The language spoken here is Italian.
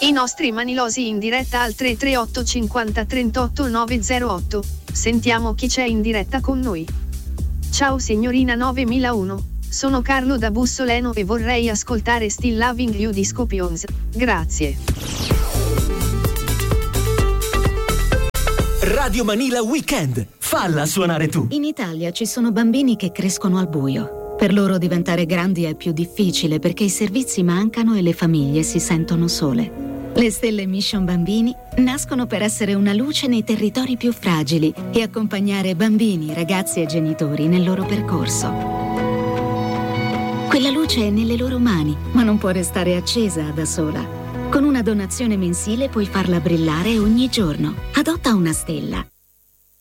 I nostri manilosi in diretta al 338 50 38 908. Sentiamo chi c'è in diretta con noi. Ciao signorina 9001, sono Carlo da Bussoleno e vorrei ascoltare Still Loving You di Scorpions. Grazie. Radio Manila Weekend. Falla suonare tu. In Italia ci sono bambini che crescono al buio. Per loro diventare grandi è più difficile perché i servizi mancano e le famiglie si sentono sole. Le Stelle Mission Bambini nascono per essere una luce nei territori più fragili e accompagnare bambini, ragazzi e genitori nel loro percorso. Quella luce è nelle loro mani, ma non può restare accesa da sola. Con una donazione mensile puoi farla brillare ogni giorno. Adotta una stella.